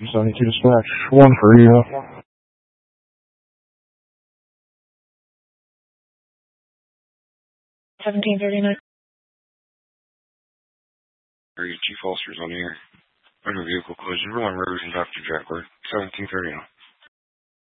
72 dispatch, 1 for you. 1739. Chief Officers on the air. Motor vehicle collision, Rolling Road and Dr. Jackler, 1739.